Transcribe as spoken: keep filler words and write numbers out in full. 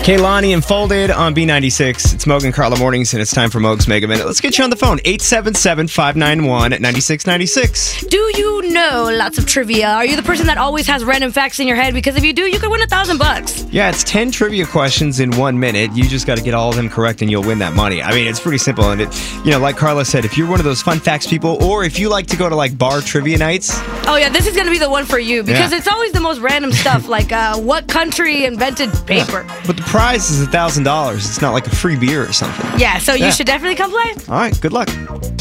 Kaylani and Folded on B ninety-six. It's Moog and Carla Mornings, and it's time for Moog's Mega Minute. Let's get you on the phone. eight seven seven, five nine one, nine six nine six. Do you know lots of trivia? Are you the person that always has random facts in your head? Because if you do, you could win a thousand bucks. Yeah, it's ten trivia questions in one minute. You just got to get all of them correct, and you'll win that money. I mean, it's pretty simple. And, it, you know, like Carla said, if you're one of those fun facts people, or if you like to go to, like, bar trivia nights. Oh, yeah, this is going to be the one for you. Because Yeah. it's always the most random stuff, like uh, what country invented paper? Yeah. But the prize is one thousand dollars. It's not like a free beer or something. Yeah, so Yeah. you should definitely come play. All right, good luck.